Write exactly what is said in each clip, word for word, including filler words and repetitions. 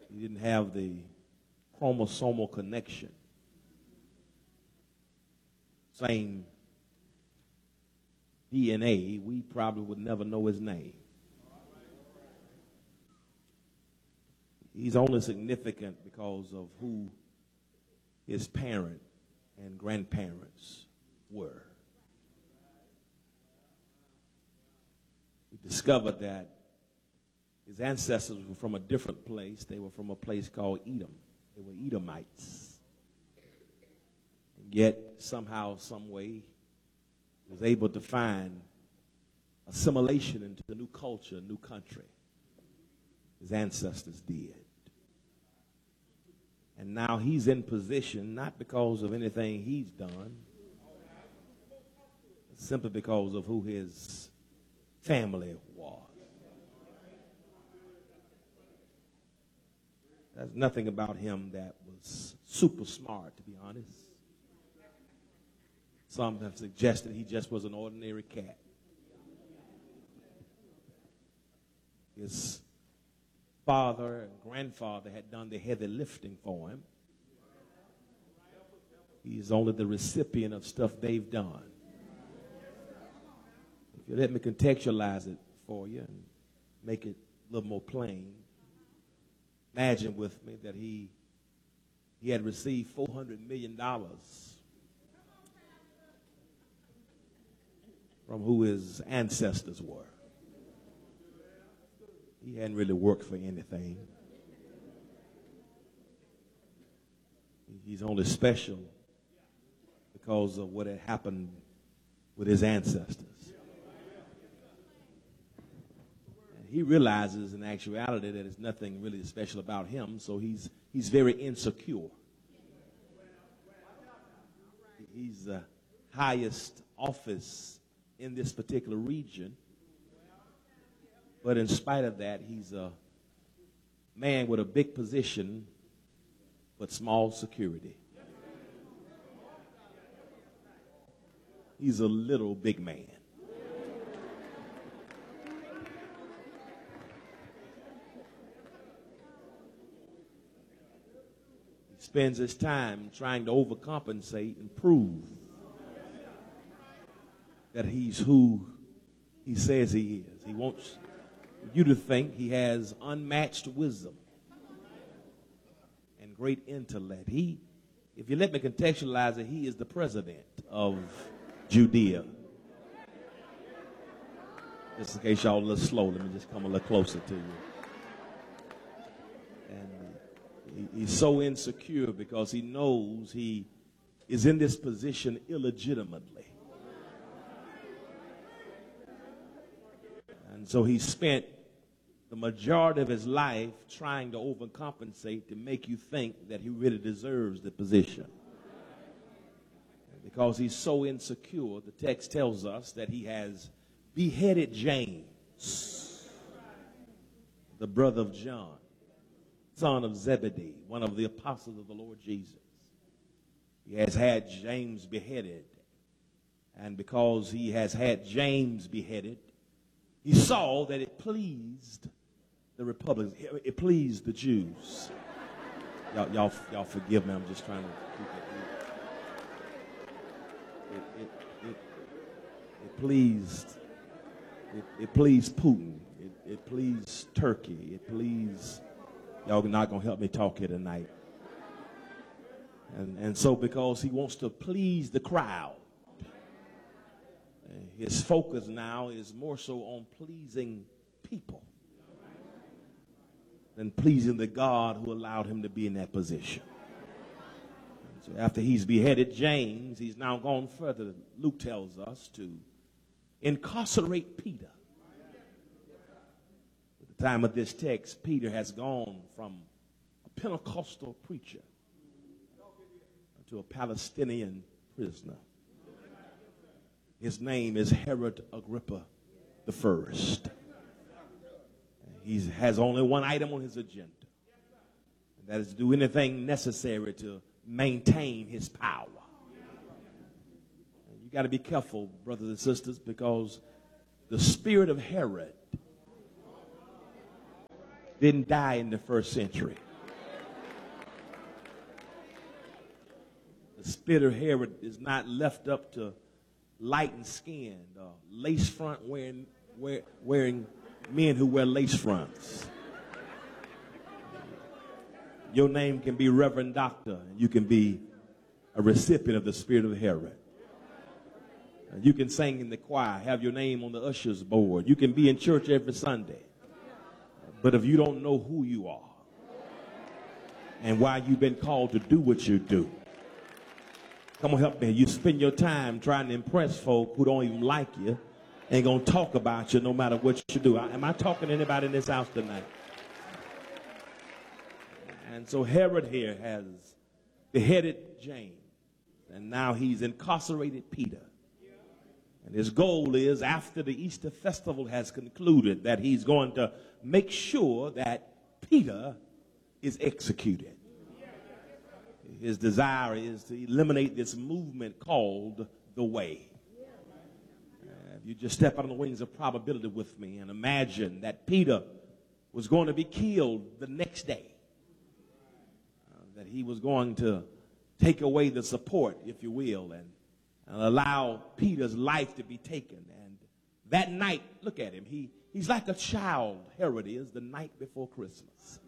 He didn't have the chromosomal connection. Same D N A, we probably would never know his name. He's only significant because of who his parent and grandparents were. We discovered that his ancestors were from a different place. They were from a place called Edom. They were Edomites. And yet, somehow, some way, he was able to find assimilation into a new culture, a new country. His ancestors did. And now he's in position, not because of anything he's done, simply because of who his family was. There's nothing about him that was super smart, to be honest. Some have suggested he just was an ordinary cat. His father and grandfather had done the heavy lifting for him. He's only the recipient of stuff they've done. If you let me contextualize it for you and make it a little more plain, imagine with me that he, he had received four hundred million dollars from who his ancestors were. He hadn't really worked for anything. He's only special because of what had happened with his ancestors. And he realizes in actuality that there's nothing really special about him, so he's, he's very insecure. He's the highest office in this particular region. But in spite of that, he's a man with a big position, but small security. He's a little big man. He spends his time trying to overcompensate and prove that he's who he says he is. He wants you to think he has unmatched wisdom and great intellect. He, if you let me contextualize it, he is the president of Judea. Just in case y'all a little slow, let me just come a little closer to you. And he, he's so insecure because he knows he is in this position illegitimately. And so he spent the majority of his life trying to overcompensate to make you think that he really deserves the position. And because he's so insecure, the text tells us that he has beheaded James, the brother of John, son of Zebedee, one of the apostles of the Lord Jesus. He has had James beheaded. And because he has had James beheaded, he saw that it pleased the Republicans. It pleased the Jews. Y'all, y'all, y'all forgive me. I'm just trying to keep it. It, it, it, it pleased. It, it pleased Putin. It, it pleased Turkey. It pleased. Y'all are not gonna help me talk here tonight. And and so because he wants to please the crowd, his focus now is more so on pleasing people than pleasing the God who allowed him to be in that position. So after he's beheaded James, he's now gone further, Luke tells us, to incarcerate Peter. At the time of this text, Peter has gone from a Pentecostal preacher to a Palestinian prisoner. His name is Herod Agrippa the First. He has only one item on his agenda, and that is to do anything necessary to maintain his power. And you got to be careful, brothers and sisters, because the spirit of Herod didn't die in the first century. spirit of Herod is not left up to lightened skinned, uh, lace front wearing, wear, wearing men who wear lace fronts. Your name can be Reverend Doctor, and you can be a recipient of the spirit of Herod. And you can sing in the choir, have your name on the usher's board. You can be in church every Sunday. But if you don't know who you are and why you've been called to do what you do, come on, help me. You spend your time trying to impress folk who don't even like you, ain't going to talk about you no matter what you do. Am I talking to anybody in this house tonight? And so Herod here has beheaded James, and now he's incarcerated Peter. And his goal is, after the Easter festival has concluded, that he's going to make sure that Peter is executed. His desire is to eliminate this movement called the Way. Uh, if you just step out on the wings of probability with me and imagine that Peter was going to be killed the next day, uh, that he was going to take away the support, if you will, and, and allow Peter's life to be taken. And that night, look at him, he, he's like a child, Herod is, the night before Christmas.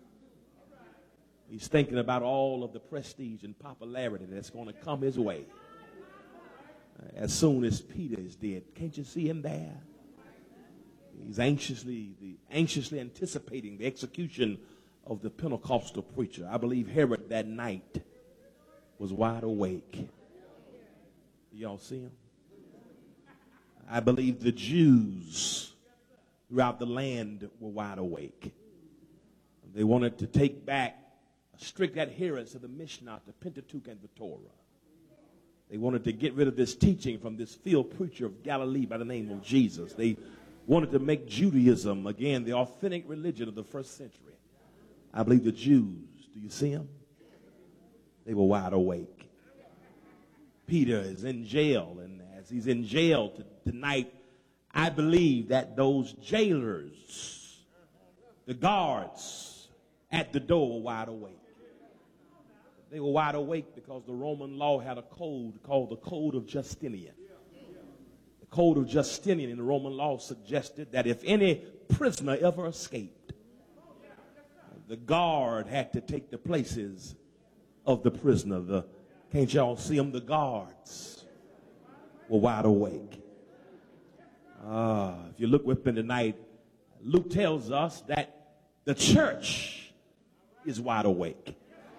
He's thinking about all of the prestige and popularity that's going to come his way as soon as Peter is dead. Can't you see him there? He's anxiously, the, anxiously anticipating the execution of the Pentecostal preacher. I believe Herod that night was wide awake. Y'all see him? I believe the Jews throughout the land were wide awake. They wanted to take back strict adherence to the Mishnah, the Pentateuch, and the Torah. They wanted to get rid of this teaching from this field preacher of Galilee by the name of Jesus. They wanted to make Judaism, again, the authentic religion of the first century. I believe the Jews, do you see them? They were wide awake. Peter is in jail, and as he's in jail t- tonight, I believe that those jailers, the guards at the door, were wide awake. They were wide awake because the Roman law had a code called the Code of Justinian. The Code of Justinian in the Roman law suggested that if any prisoner ever escaped, the guard had to take the places of the prisoner. The, can't y'all see them? The guards were wide awake. Uh, if you look with me tonight, Luke tells us that the church is wide awake.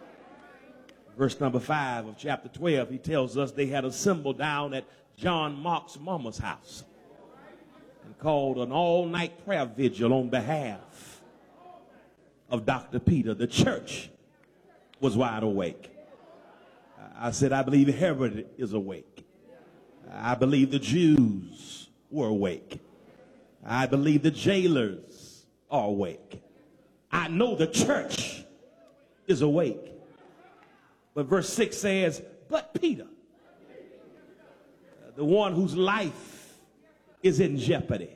Verse number five of chapter twelve, he tells us they had assembled down at John Mark's mama's house and called an all-night prayer vigil on behalf of Doctor Peter. The church was wide awake. I said, I believe Herod is awake. I believe the Jews were awake. I believe the jailers are awake. I know the church is awake. But verse six says, but Peter, the one whose life is in jeopardy,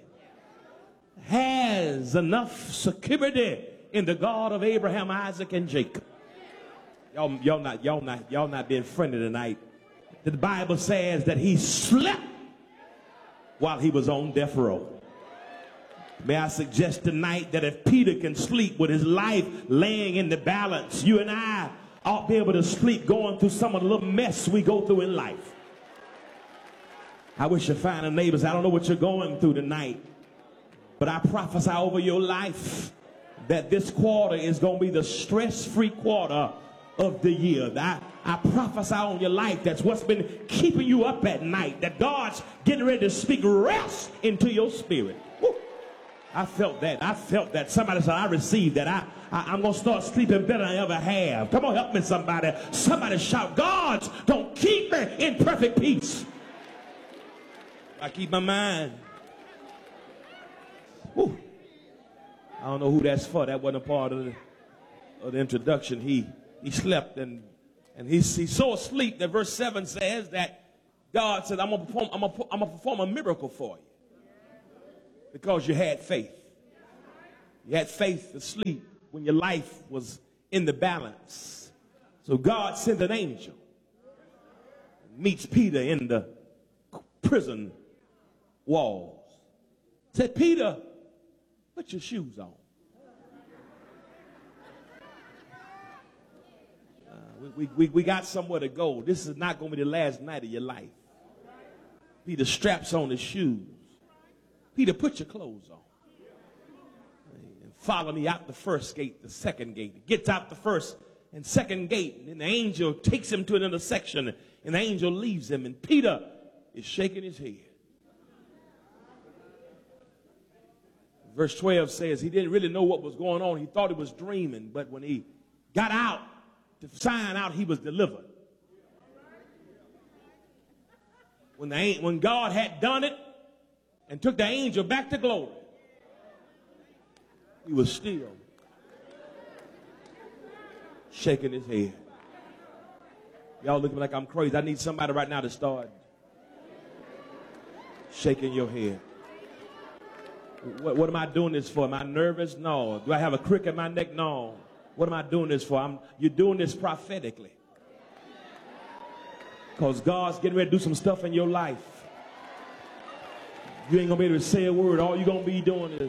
has enough security in the God of Abraham, Isaac, and Jacob. Y'all, y'all not, y'all not, y'all not being friendly tonight. The Bible says that he slept while he was on death row. May I suggest tonight that if Peter can sleep with his life laying in the balance, you and I ought to be able to sleep going through some of the little mess we go through in life. I wish you find a neighbors. I don't know what you're going through tonight, but I prophesy over your life that this quarter is going to be the stress-free quarter of the year. I, I prophesy on your life that's what's been keeping you up at night, that God's getting ready to speak rest into your spirit. Woo. I felt that. I felt that. Somebody said, I received that. I, I, I'm going to start sleeping better than I ever have. Come on, help me, somebody. Somebody shout, God's going to keep me in perfect peace. I keep my mind. Woo. I don't know who that's for. That wasn't a part of the, of the introduction. He he slept and and he's, he's so asleep that verse seven says that God said, I'm going to perform, I'm going to, I'm going to perform a miracle for you. Because you had faith. You had faith to sleep when your life was in the balance. So God sent an angel. meets Peter in the prison walls. Said, Peter, put your shoes on. Uh, we, we, we got somewhere to go. This is not going to be the last night of your life. Peter straps on his shoes. Peter, put your clothes on. And follow me out the first gate, the second gate. He gets out the first and second gate, and then the angel takes him to an intersection, and the angel leaves him, and Peter is shaking his head. Verse twelve says he didn't really know what was going on. He thought he was dreaming, but when he got out to sign out, he was delivered. When, the, when God had done it and took the angel back to glory, he was still shaking his head. Y'all look at me like I'm crazy. I need somebody right now to start shaking your head. What, what am I doing this for? Am I nervous? No. Do I have a crick in my neck? No. What am I doing this for? I'm, you're doing this prophetically. Because God's getting ready to do some stuff in your life. You ain't going to be able to say a word. All you're going to be doing is...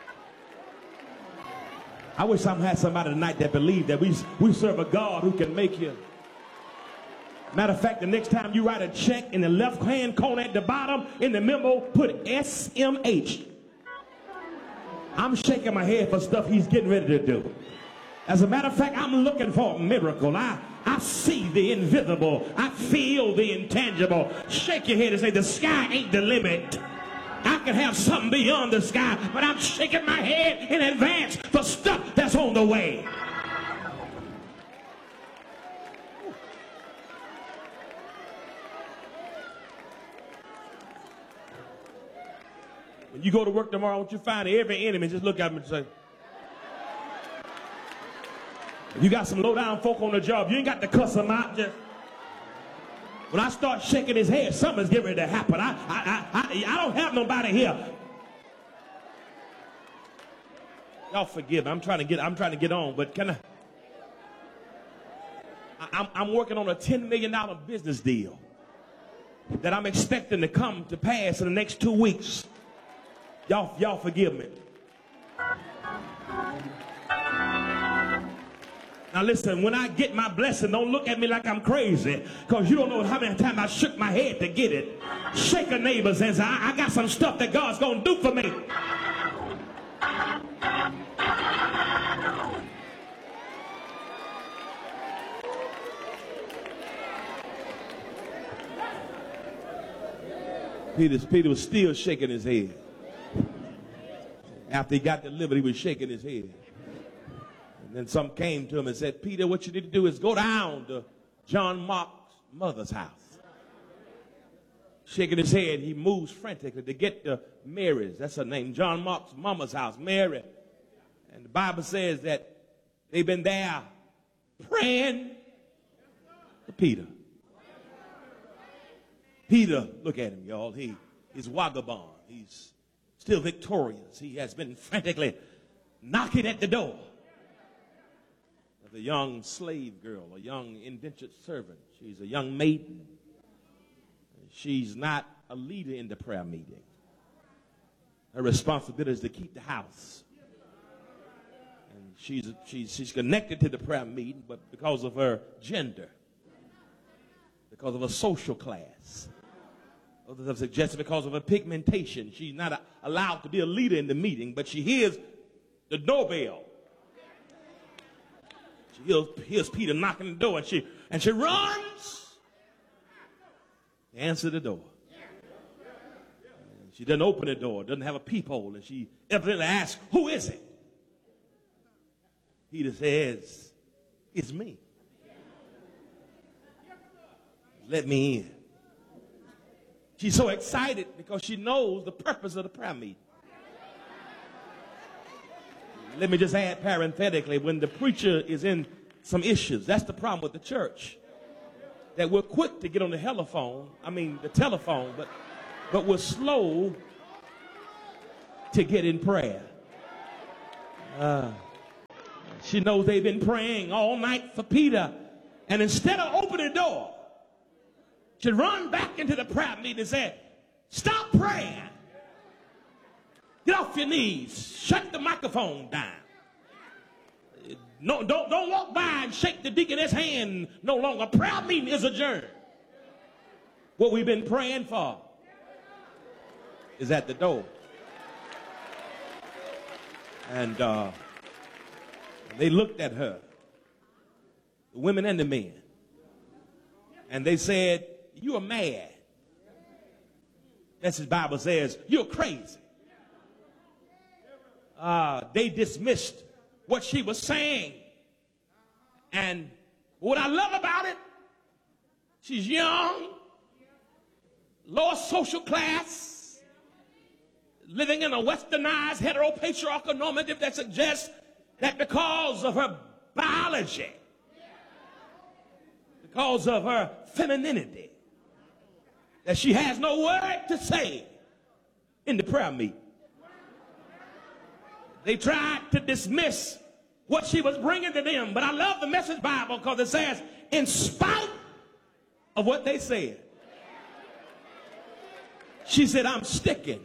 I wish I had somebody tonight that believed that we, we serve a God who can make you. Matter of fact, the next time you write a check, in the left-hand corner at the bottom, in the memo, put S M H. I'm shaking my head for stuff he's getting ready to do. As a matter of fact, I'm looking for a miracle. I, I see the invisible. I feel the intangible. Shake your head and say, the sky ain't the limit. I can have something beyond the sky, but I'm shaking my head in advance for stuff that's on the way. When you go to work tomorrow, I want you to find every enemy, just look at them and say, you got some low-down folk on the job, you ain't got to cuss them out. Just when I start shaking his head, something's getting ready to happen. I, I, I, I, I don't have nobody here. Y'all forgive me. I'm trying to get, I'm trying to get on, but can I? I I'm, I'm working on a ten million dollar business deal that I'm expecting to come to pass in the next two weeks. Y'all, y'all forgive me. Now listen, when I get my blessing, don't look at me like I'm crazy, because you don't know how many times I shook my head to get it. Shake a neighbor and say, I, I got some stuff that God's going to do for me. Peter, Peter was still shaking his head. After he got delivered, he was shaking his head. And then some came to him and said, Peter, what you need to do is go down to John Mark's mother's house. Shaking his head, he moves frantically to get to Mary's. That's her name, John Mark's mama's house, Mary. And the Bible says that they've been there praying for Peter. Peter, look at him, y'all. He is vagabond. He's still victorious. He has been frantically knocking at the door of a young slave girl, a young indentured servant. She's a young maiden. She's not a leader in the prayer meeting. Her responsibility is to keep the house. And she's, she's, she's connected to the prayer meeting, but because of her gender, because of her social class, others have suggested because of her pigmentation, she's not a, allowed to be a leader in the meeting, but she hears the doorbell. She hears, hears Peter knocking the door, and she, and she runs to answer the door. And she doesn't open the door, doesn't have a peephole, and she evidently asks, who is it? Peter says, it's me. Let me in. She's so excited because she knows the purpose of the prayer meeting. Let me just add parenthetically, when the preacher is in some issues, that's the problem with the church. That we're quick to get on the telephone, I mean the telephone, but, but we're slow to get in prayer. Uh, she knows they've been praying all night for Peter, and instead of opening the door, should run back into the prayer meeting and say, stop praying. Get off your knees. Shut the microphone down. No, don't, don't walk by and shake the deaconess hand no longer. Prayer meeting is adjourned. What we've been praying for is at the door. And uh, they looked at her, the women and the men, and they said, you are mad. That's what the Bible says, you're crazy. Uh, they dismissed what she was saying. And what I love about it, she's young, lower social class, living in a westernized heteropatriarchal normative that suggests that because of her biology, because of her femininity, that she has no word to say in the prayer meeting. They tried to dismiss what she was bringing to them, but I love the Message Bible because it says, in spite of what they said, she said, I'm sticking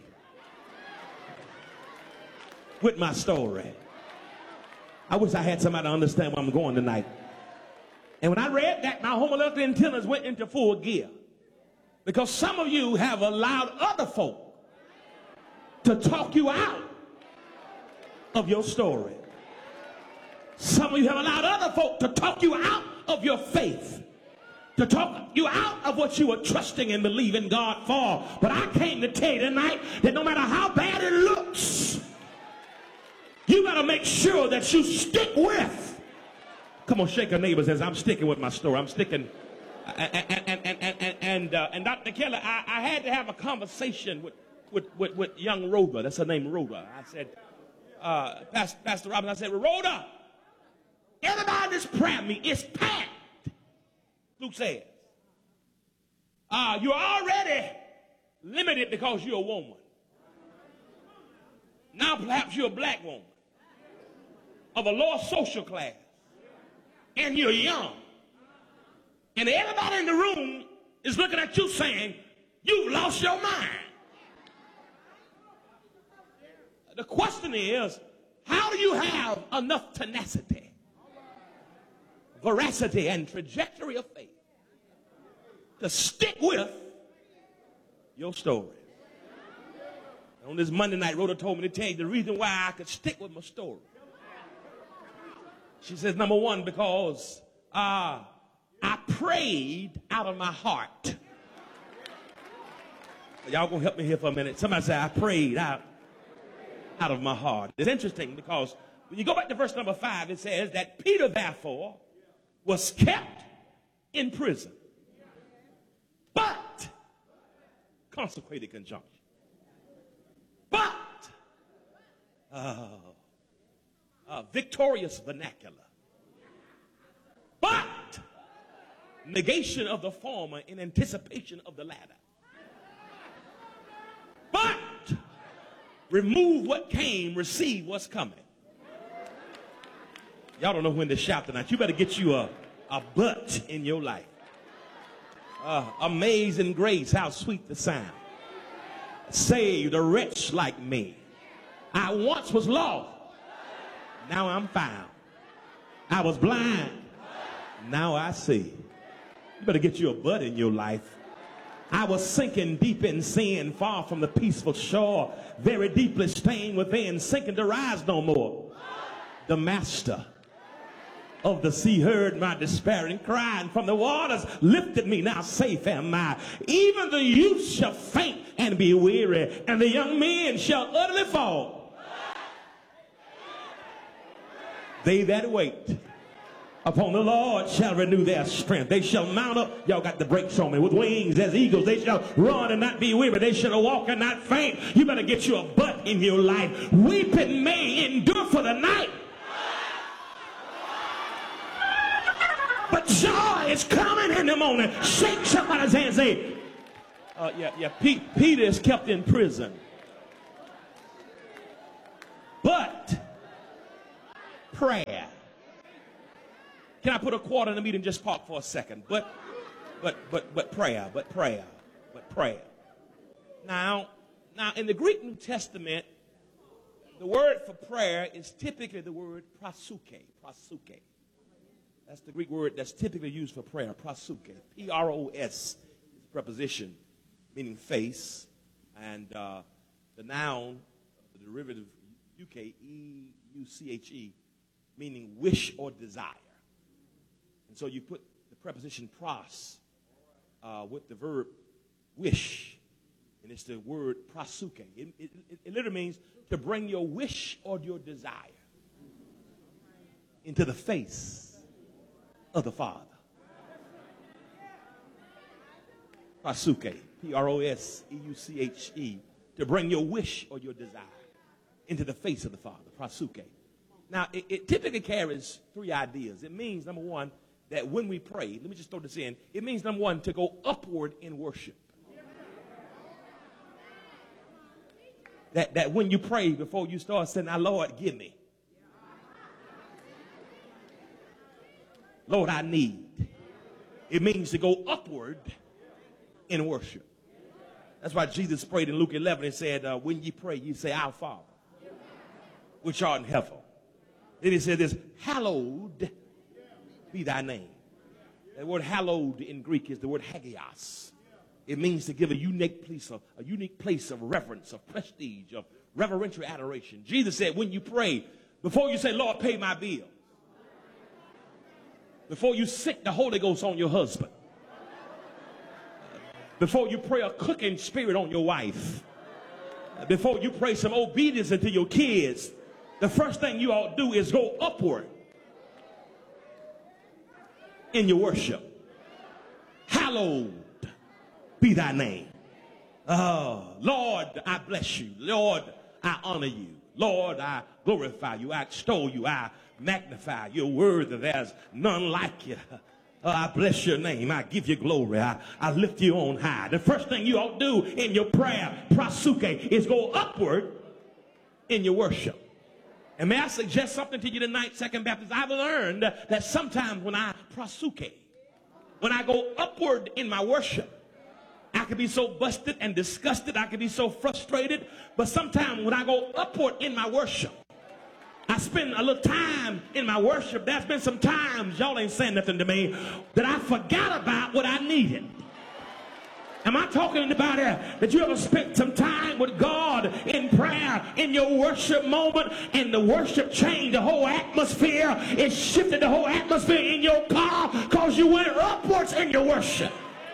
with my story. I wish I had somebody to understand where I'm going tonight. And when I read that, my homiletic antennas went into full gear. Because some of you have allowed other folk to talk you out of your story. Some of you have allowed other folk to talk you out of your faith, to talk you out of what you were trusting and believing God for. But I came to tell you tonight that no matter how bad it looks, you got to make sure that you stick with. Come on, shake your neighbors as I'm sticking with my story. I'm sticking. And, and, and, and, and, uh, and Doctor Keller, I, I had to have a conversation with, with, with, with young Rhoda. That's her name, Rhoda. I said, uh, Pastor, Pastor Robbins, I said, Rhoda, everybody in this prayer meeting is packed. Luke says, uh, you're already limited because you're a woman. Now perhaps you're a black woman of a lower social class, and you're young. And everybody in the room is looking at you saying, you lost your mind. The question is, how do you have enough tenacity, veracity, and trajectory of faith to stick with your story? On this Monday night, Rhoda told me to tell you the reason why I could stick with my story. She says, number one, because uh, I prayed out of my heart. Y'all gonna help me here for a minute. Somebody say, I prayed out, out of my heart. It's interesting because when you go back to verse number five, it says that Peter, therefore, was kept in prison. But, consecrated conjunction. But, uh, uh, victorious vernacular. But, negation of the former in anticipation of the latter. But, remove what came, receive what's coming. Y'all don't know when to shout tonight. You better get you a, a but in your life. Uh, amazing grace, how sweet the sound. Saved a wretch like me. I once was lost. Now I'm found. I was blind. Now I see. You better get you a but in your life. I was sinking deep in sin, far from the peaceful shore, very deeply stained within, sinking to rise no more. The master of the sea heard my despairing cry, and from the waters lifted me. Now safe am I. Even the youth shall faint and be weary, and the young men shall utterly fall. They that wait upon the Lord shall renew their strength. They shall mount up. Y'all got the brakes on me. With wings as eagles. They shall run and not be weary. They shall walk and not faint. You better get you a but in your life. Weeping may endure for the night, but joy is coming in the morning. Shake somebody's hand and say, uh, yeah, yeah, P- Peter is kept in prison. But prayer. Can I put a quarter in the meeting? Just park for a second. But but but but prayer, but prayer, but prayer. Now, now in the Greek New Testament, the word for prayer is typically the word prosuke, prosuke. That's the Greek word that's typically used for prayer, prosuke. P R O S is a preposition meaning face, and uh, the noun, the derivative U K, E U C H E, meaning wish or desire. And so you put the preposition pros uh, with the verb wish, and it's the word prosuke. It, it, it, it literally means to bring your wish or your desire into the face of the Father. Prosuke, P R O S E U C H E, to bring your wish or your desire into the face of the Father, prosuke. Now, it, it typically carries three ideas. It means, number one, that when we pray, let me just throw this in, it means, number one, to go upward in worship. That, that when you pray, before you start saying, now, Lord, give me. Lord, I need. It means to go upward in worship. That's why Jesus prayed in Luke eleven and said, uh, when you pray, you say, Our Father, which art in heaven. Then he said this, hallowed be thy name. The word hallowed in Greek is the word hagios. It means to give a unique place of, a unique place of reverence, of prestige, of reverential adoration. Jesus said, when you pray, before you say, Lord, pay my bill, before you sick the Holy Ghost on your husband, before you pray a cooking spirit on your wife, before you pray some obedience into your kids, the first thing you ought to do is go upward in your worship. Hallowed be thy name. Oh, Lord, I bless you. Lord, I honor you. Lord, I glorify you. I extol you. I magnify your word. There's none like you. Oh, I bless your name. I give you glory. I, I lift you on high. The first thing you ought to do in your prayer, prosuke, is go upward in your worship. And may I suggest something to you tonight, Second Baptist? I've learned that sometimes when I prosuke, when I go upward in my worship, I can be so busted and disgusted. I can be so frustrated. But sometimes when I go upward in my worship, I spend a little time in my worship. There's been some times, y'all ain't saying nothing to me, that I forgot about what I needed. Am I talking about it? That you ever spent some time with God in prayer, in your worship moment, and the worship changed the whole atmosphere? It shifted the whole atmosphere in your car because you went upwards in your worship.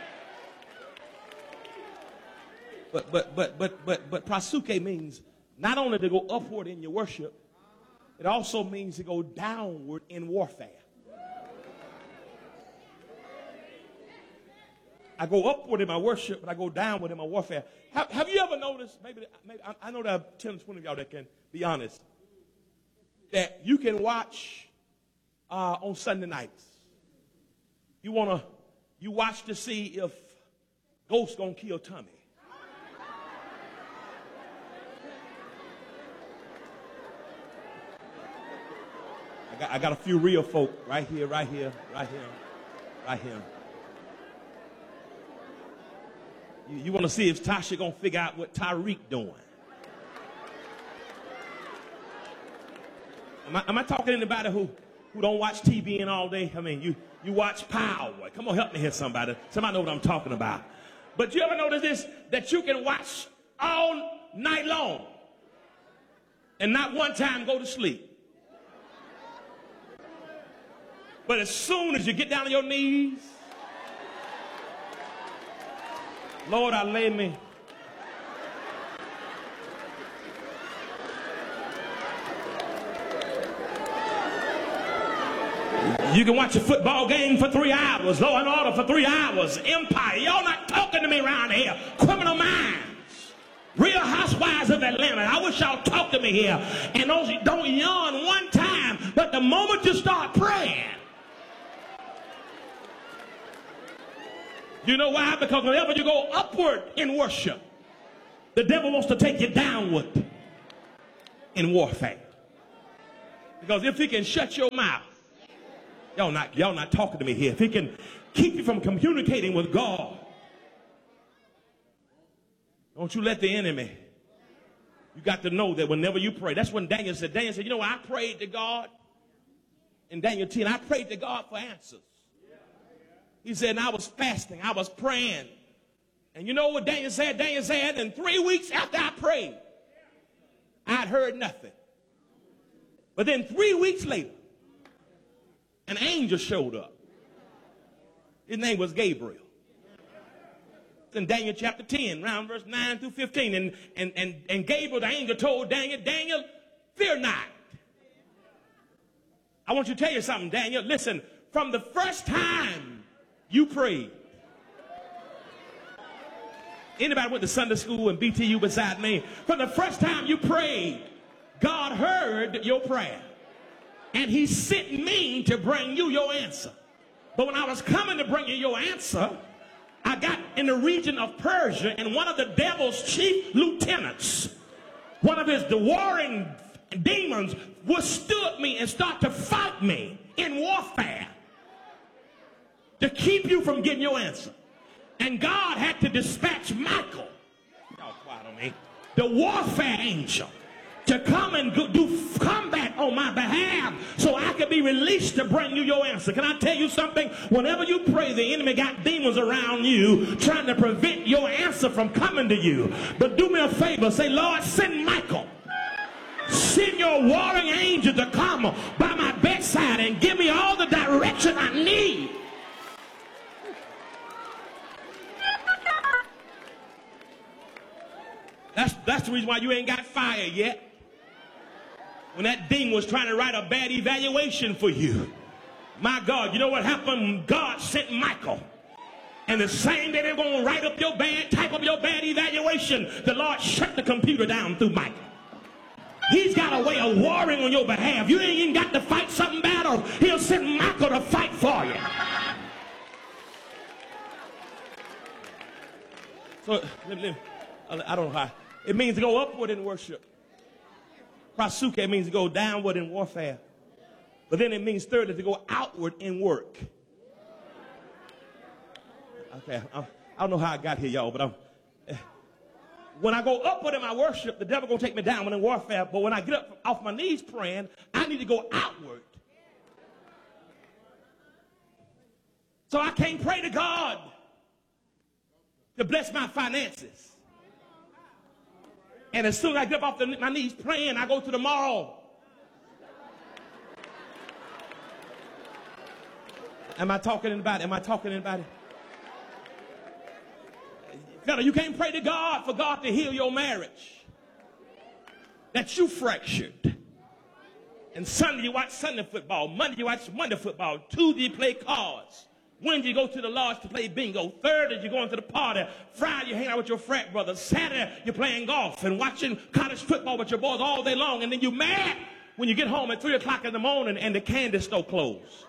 But but but but but but prosuke means not only to go upward in your worship, it also means to go downward in warfare. I go upward in my worship, but I go downward in my warfare. Have, have you ever noticed, maybe, maybe I, I know there are ten, twenty of y'all that can be honest, that you can watch uh, on Sunday nights. You want to, you watch to see if Ghost gonna kill Tommy. I got, I got a few real folk right here, right here, right here, right here. You, you want to see if Tasha going to figure out what Tyreek doing. Am I, am I talking to anybody who, who don't watch T V in all day? I mean, you, you watch Power. Come on, help me here, somebody. Somebody know what I'm talking about. But you ever notice this, that you can watch all night long and not one time go to sleep? But as soon as you get down on your knees, Lord, I lay me. You can watch a football game for three hours, Law and Order for three hours, Empire. Y'all not talking to me around here. Criminal Minds, Real Housewives of Atlanta. I wish y'all talk to me here. And those don't yawn one time, but the moment you start praying, you know why? Because whenever you go upward in worship, the devil wants to take you downward in warfare. Because if he can shut your mouth, Y'all not, y'all not talking to me here. If he can keep you from communicating with God, don't you let the enemy. You got to know that whenever you pray, that's when Daniel said, Daniel said, you know, I prayed to God in Daniel ten, I prayed to God for answers. He said, and I was fasting, I was praying. And you know what Daniel said? Daniel said, and three weeks after I prayed, I'd heard nothing. But then three weeks later, an angel showed up. His name was Gabriel. It's in Daniel chapter ten, around verse nine through fifteen. And, and, and, and Gabriel, the angel, told Daniel, Daniel, fear not. I want you to tell you something, Daniel. Listen, from the first time you prayed, anybody went to Sunday school and B T U beside me? From the first time you prayed, God heard your prayer. And he sent me to bring you your answer. But when I was coming to bring you your answer, I got in the region of Persia, and one of the devil's chief lieutenants, one of his the warring demons, withstood me and started to fight me in warfare to keep you from getting your answer. And God had to dispatch Michael, y'all quiet on me, the warfare angel, to come and do combat on my behalf so I could be released to bring you your answer. Can I tell you something? Whenever you pray, the enemy got demons around you trying to prevent your answer from coming to you. But do me a favor. Say, Lord, send Michael. Send your warring angel to come by my bedside and give me all the direction I need. That's, that's the reason why you ain't got fired yet. When that demon was trying to write a bad evaluation for you. My God, you know what happened? God sent Michael. And the same day they're going to write up your bad, type up your bad evaluation, the Lord shut the computer down through Michael. He's got a way of warring on your behalf. You ain't even got to fight something battle. He'll send Michael to fight for you. So, let me, I don't know how. It means to go upward in worship. Prasuke means to go downward in warfare. But then it means thirdly to go outward in work. Okay, I, I don't know how I got here, y'all, but I'm, uh, when I go upward in my worship, the devil gonna take me down in warfare. But when I get up off my knees praying, I need to go outward. So I can't pray to God to bless my finances. And as soon as I get up off the, my knees praying, I go to the mall. Am I talking to anybody? Am I talking to anybody? Fella, you can't pray to God for God to heal your marriage that you fractured. And Sunday you watch Sunday football. Monday you watch Monday football. Tuesday you play cards. Wednesday you go to the lodge to play bingo. Thursday you're going to the party. Friday you hang out with your frat brothers. Saturday you're playing golf and watching college football with your boys all day long. And then you're mad when you get home at three o'clock in the morning and the candy store closed.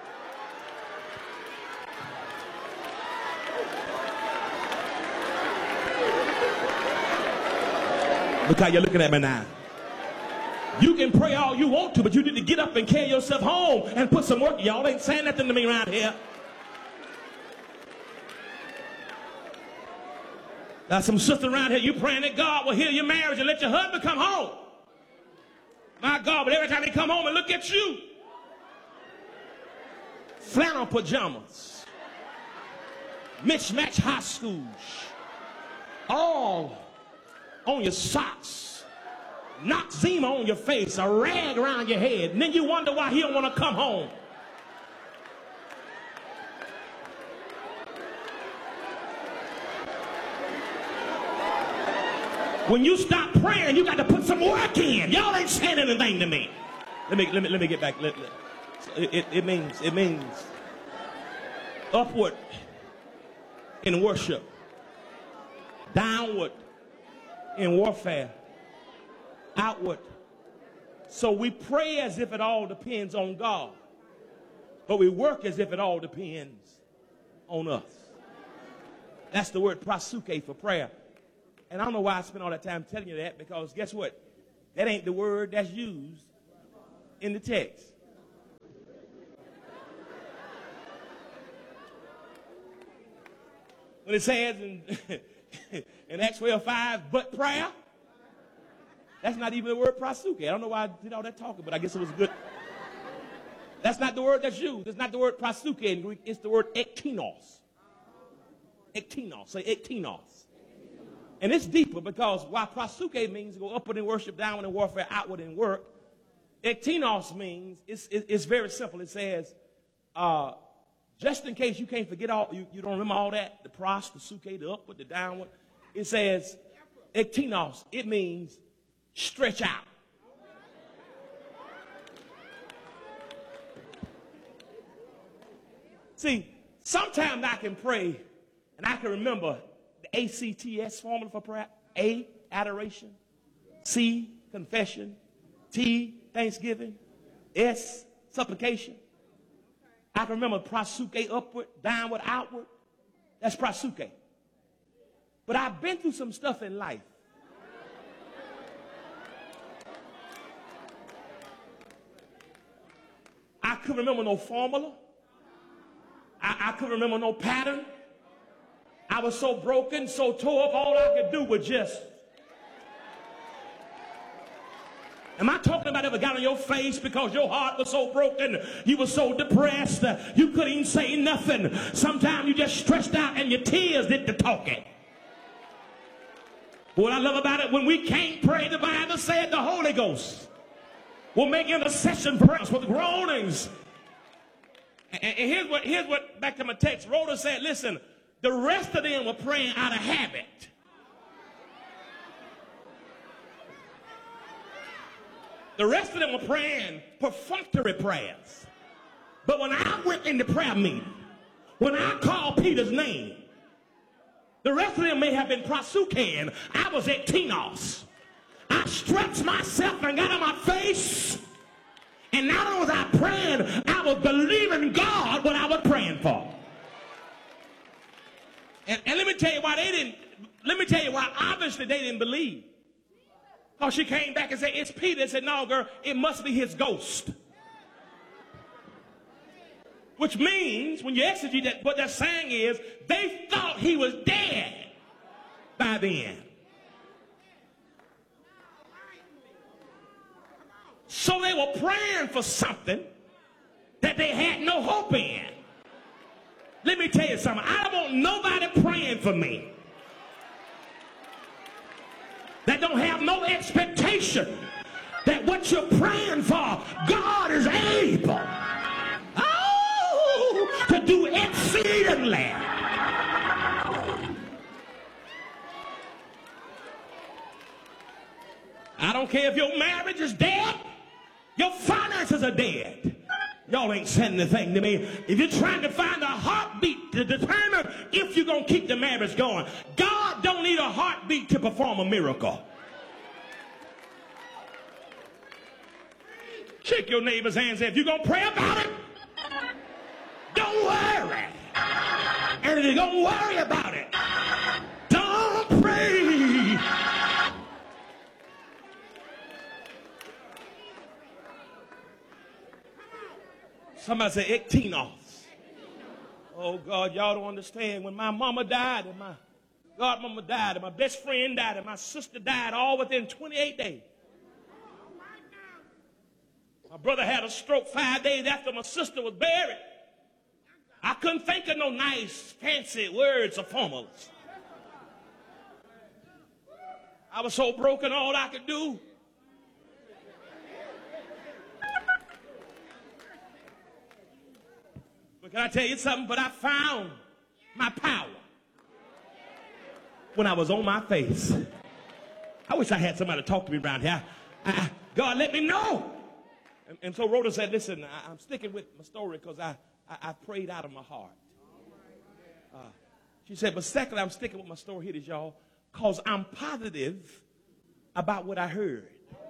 Look how you're looking at me now. You can pray all you want to, but you need to get up and carry yourself home and put some work. Y'all ain't saying nothing to me around here. There's some sister around here, you praying that God will heal your marriage and let your husband come home. My God, but every time he come home and look at you, flannel pajamas, mismatched high schools, all on your socks, Noxzema on your face, a rag around your head, and then you wonder why he don't want to come home. When you stop praying, you got to put some work in. Y'all ain't saying anything to me. Let me let me let me get back. Let, let, it, it means it means upward in worship, downward in warfare, outward. So we pray as if it all depends on God, but we work as if it all depends on us. That's the word prasuke for prayer. And I don't know why I spend all that time telling you that, because guess what? That ain't the word that's used in the text. When it says in, in Acts twelve five, but prayer, that's not even the word prasuke. I don't know why I did all that talking, but I guess it was good. That's not the word that's used. It's not the word prasuke in Greek. It's the word ektinos. Ektinos. Say ektinos. And it's deeper because while prasuke means go upward in worship, downward in warfare, outward in work, ektinos means, it's, it's very simple. It says, uh, just in case you can't forget all, you, you don't remember all that, the pros, the suke, the upward, the downward, it says, ektinos, it means stretch out. See, sometimes I can pray and I can remember the A C T S formula for prayer. A, adoration. C, confession. T, thanksgiving. S, supplication. I can remember prasuke, upward, downward, outward. That's prasuke. But I've been through some stuff in life. I couldn't remember no formula. I, I couldn't remember no pattern. I was so broken, so tore up, all I could do was just. Am I talking about ever got on your face because your heart was so broken, you were so depressed, uh, you couldn't even say nothing. Sometimes you just stressed out and your tears did the talking. What I love about it, when we can't pray, the Bible said the Holy Ghost will make intercession for us with groanings. And, and here's what, here's what, back to my text, Rhoda said, listen, the rest of them were praying out of habit. The rest of them were praying perfunctory prayers. But when I went in the prayer meeting, when I called Peter's name, the rest of them may have been prasukeing. I was at Tinos. I stretched myself and got on my face. And not only was I praying, I was believing God what I was praying for. And, and let me tell you why they didn't, let me tell you why obviously they didn't believe. Because she came back and said, it's Peter. They said, no, girl, it must be his ghost. Which means, when you exegete that, what they're saying is, they thought he was dead by then. So they were praying for something that they had no hope in. Let me tell you something. I don't want nobody praying for me that don't have no expectation that what you're praying for, God is able oh, to do exceedingly. I don't care if your marriage is dead, your finances are dead. Y'all ain't saying anything to me. If you're trying to find a heartbeat to determine if you're going to keep the marriage going, God don't need a heartbeat to perform a miracle. Shake your neighbor's hand and say, if you're going to pray about it, don't worry. And if you're going to worry about it, don't pray. Somebody say ektinos. Oh God, y'all don't understand. When my mama died and my godmama died and my best friend died and my sister died all within twenty-eight days. My brother had a stroke five days after my sister was buried. I couldn't think of no nice, fancy words or formulas. I was so broken, all I could do. But can I tell you something? But I found my power when I was on my face. I wish I had somebody to talk to me around here. I, I, God, let me know. And, and so Rhoda said, listen, I, I'm sticking with my story because I, I, I prayed out of my heart. Uh, she said, but secondly, I'm sticking with my story here, y'all, because I'm positive about what I heard.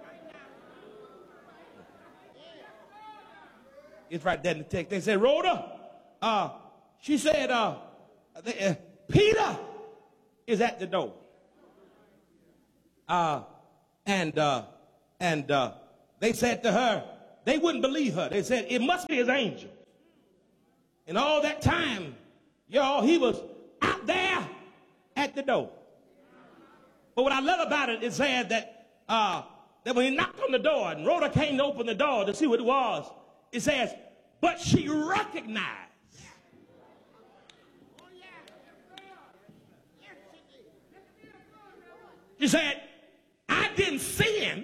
It's right there in the text. They said, Rhoda, uh, she said, uh, they, uh, Peter is at the door. Uh, and uh, and uh, they said to her, they wouldn't believe her. They said, it must be his angel. And all that time, y'all, he was out stopped there at the door. But what I love about it is that, that, uh, that when he knocked on the door and Rhoda came to open the door to see what it was, it says, but she recognized. She said, I didn't see him.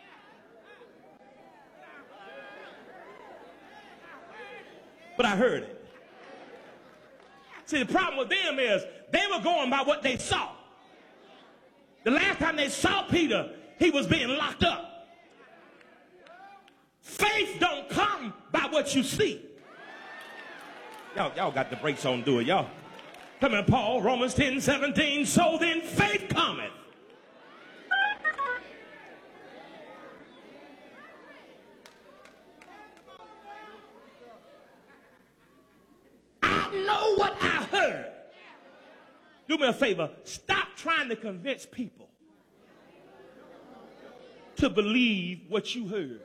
But I heard it. See, the problem with them is they were going by what they saw. The last time they saw Peter, he was being locked up. Faith don't come by what you see. Y'all, y'all got the brakes on, do it, y'all. Come on, Paul, Romans ten seventeen. So then faith cometh. I know what I heard. Do me a favor. Stop trying to convince people to believe what you heard.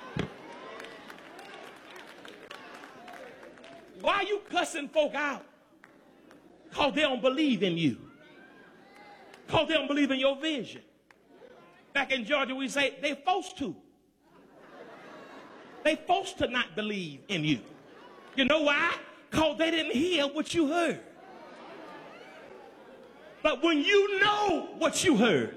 Why are you cussing folk out? Because they don't believe in you. Because they don't believe in your vision. Back in Georgia, we say they forced to. They forced to not believe in you. You know why? Because they didn't hear what you heard. But when you know what you heard,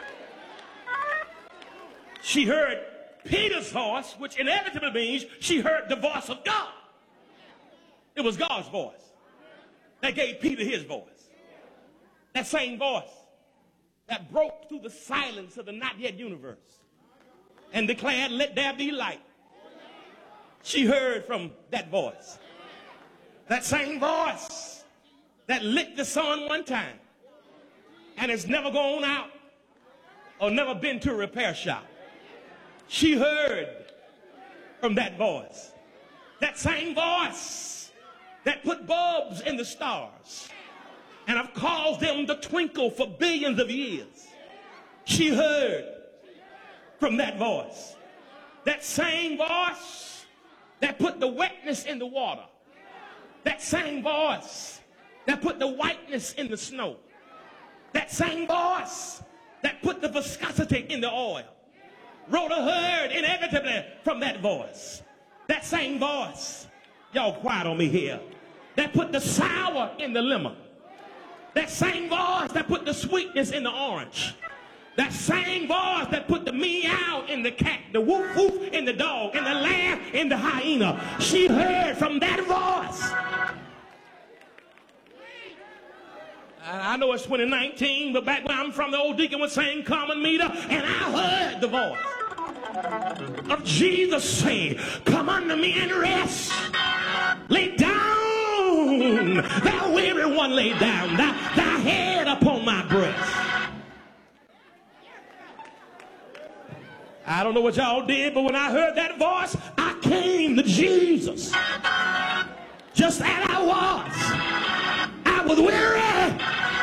she heard Peter's voice, which inevitably means she heard the voice of God. It was God's voice that gave Peter his voice. That same voice that broke through the silence of the not yet universe and declared, let there be light. She heard from that voice. That same voice that lit the sun one time and has never gone out or never been to a repair shop. She heard from that voice. That same voice that put bulbs in the stars and have caused them to twinkle for billions of years. She heard from that voice. That same voice that put the wetness in the water. That same voice that put the whiteness in the snow. That same voice that put the viscosity in the oil. Rhoda heard inevitably from that voice. That same voice, y'all quiet on me here, that put the sour in the lemon. That same voice that put the sweetness in the orange. That same voice that put the meow in the cat, the woof woof in the dog, and the laugh in the hyena. She heard from that voice. I know it's twenty nineteen, but back when I'm from, the old deacon was saying common meter, and I heard the voice of Jesus saying, come unto me and rest. Lay down, thou weary one, lay down, thy, thy head upon my breast. I don't know what y'all did, but when I heard that voice, I came to Jesus. Just as I was. I was weary.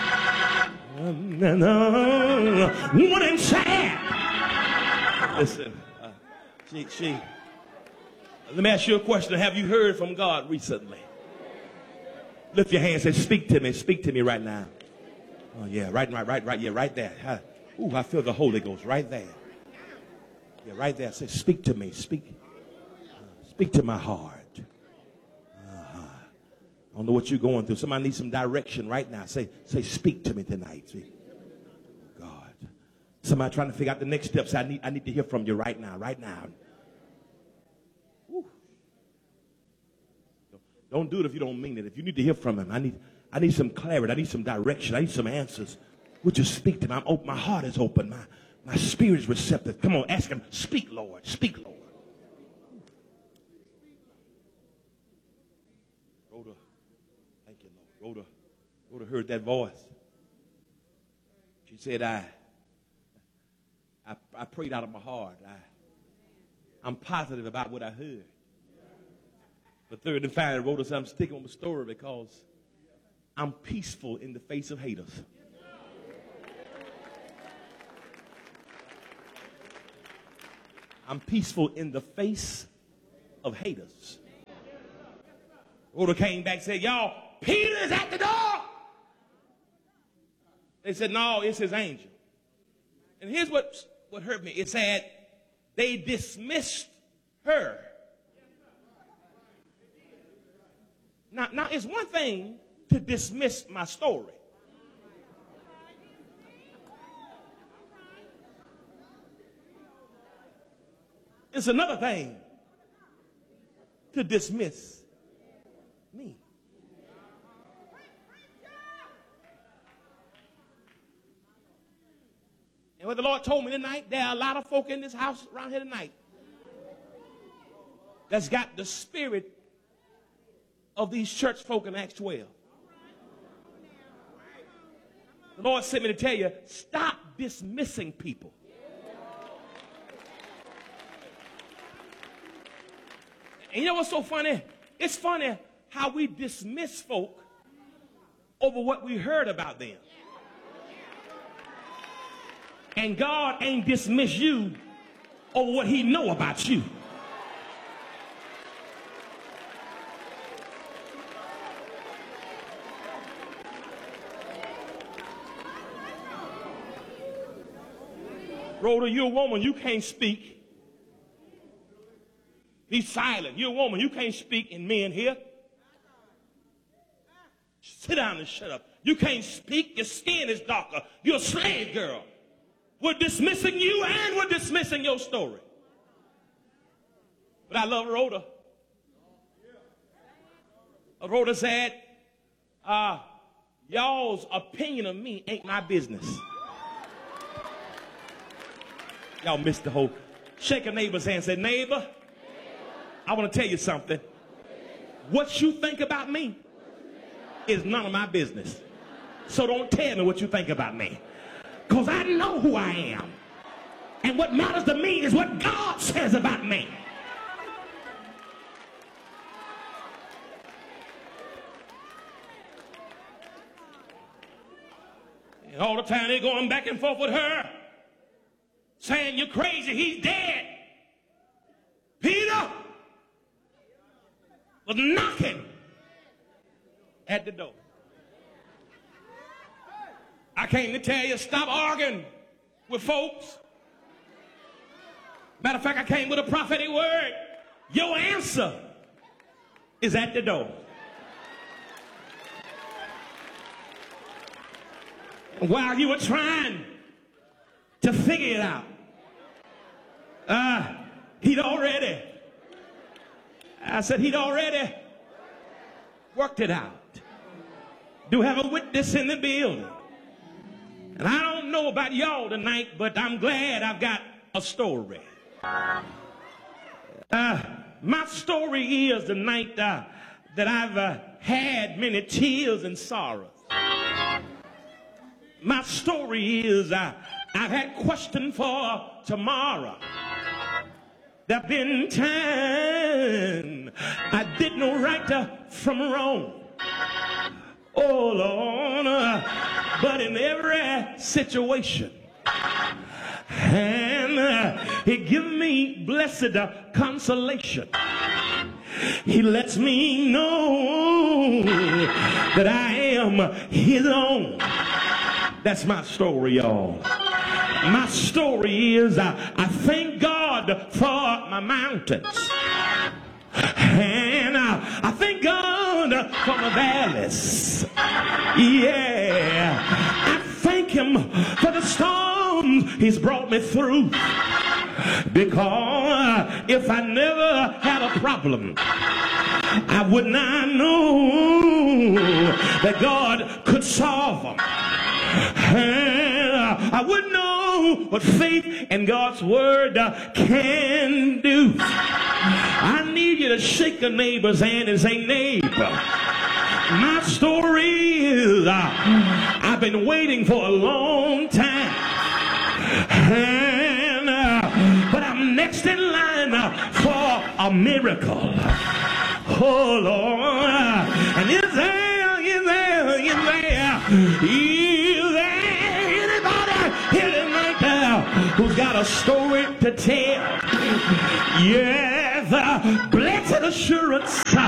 One and sad. Listen, uh, she, she, let me ask you a question. Have you heard from God recently? Lift your hand and say, speak to me. Speak to me right now. Oh, yeah, right, right, right, right. Yeah, right there. Huh? Ooh, I feel the Holy Ghost right there. Yeah, right there. Say, speak to me. Speak. Uh, speak to my heart. Uh-huh. I don't know what you're going through. Somebody needs some direction right now. Say, say, speak to me tonight. See? God. Somebody trying to figure out the next steps. I need, I need to hear from you right now. Right now. Woo. Don't do it if you don't mean it. If you need to hear from him, I need, I need some clarity. I need some direction. I need some answers. Would you speak to me? I'm open. My heart is open. My My spirit is receptive. Come on, ask him. Speak, Lord. Speak, Lord. Rhoda, thank you, Lord. Rhoda, Rhoda heard that voice. She said, I, I, I prayed out of my heart. I, I'm positive about what I heard. But third and finally, Rhoda said, I'm sticking with my story because I'm peaceful in the face of haters. I'm peaceful in the face of haters. Rhoda came back and said, y'all, Peter is at the door. They said, no, it's his angel. And here's what, what hurt me. It said they dismissed her. Now, now, it's one thing to dismiss my story. It's another thing to dismiss me. And what the Lord told me tonight, there are a lot of folk in this house around here tonight that's got the spirit of these church folk in Acts twelve. The Lord sent me to tell you, stop dismissing people. And you know what's so funny? It's funny how we dismiss folk over what we heard about them. And God ain't dismiss you over what he know about you. Rhoda, you're a woman, you can't speak. Be silent. You're a woman, you can't speak in men here. Sit down and shut up. You can't speak, your skin is darker. You're a slave girl. We're dismissing you and we're dismissing your story. But I love Rhoda. Rhoda said, uh, y'all's opinion of me ain't my business. Y'all missed the whole. Shake a neighbor's hand and say, neighbor, I want to tell you something. What you think about me is none of my business. So don't tell me what you think about me. Because I know who I am. And what matters to me is what God says about me. And all the time they're going back and forth with her, saying, you're crazy, he's dead. Peter was knocking at the door. I came to tell you, stop arguing with folks. Matter of fact, I came with a prophetic word. Your answer is at the door. While you were trying to figure it out, uh, he'd already, I said, he'd already worked it out. Do have a witness in the building. And I don't know about y'all tonight, but I'm glad I've got a story. Uh, my story is the night uh, that I've uh, had many tears and sorrows. My story is uh, I've had questions for tomorrow. There have been times I didn't know right uh, from wrong. Oh, Lord, uh, but in every situation, and uh, he give me blessed uh, consolation. He lets me know that I am his own. That's my story, y'all. My story is uh, I thank God for my mountains. And uh, I thank God for my valleys. Yeah. I thank him for the storms he's brought me through. Because if I never had a problem, I would not know that God could solve them. And I wouldn't know what faith in God's word can do. I need you to shake a neighbor's hand and say, neighbor, my story is uh, I've been waiting for a long time. And, uh, but I'm next in line uh, for a miracle. Oh, Lord. And is there, is there, is there, is there anybody here tonight uh, who's got a story to tell? Yes, uh, blessed assurance, uh,